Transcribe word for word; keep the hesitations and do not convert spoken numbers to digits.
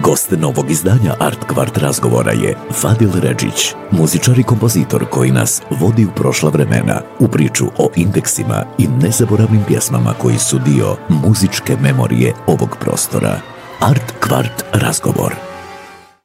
Gost novog izdanja Art Kvart razgovora je Fadil Redžić, muzičar i kompozitor koji nas vodi u prošla vremena, u priču o indeksima i nezaboravnim pjesmama koji su dio muzičke memorije ovog prostora. Art Kvart razgovor.